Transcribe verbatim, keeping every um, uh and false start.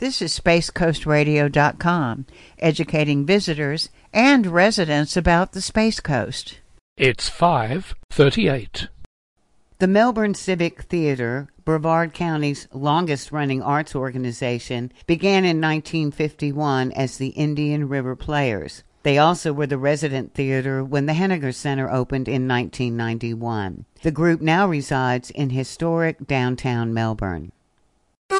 This is space coast radio dot com, educating visitors and residents about the Space Coast. It's five thirty-eight. The Melbourne Civic Theatre, Brevard County's longest-running arts organization, began in nineteen fifty-one as the Indian River Players. They also were the resident theater when the Henniger Center opened in nineteen ninety-one. The group now resides in historic downtown Melbourne.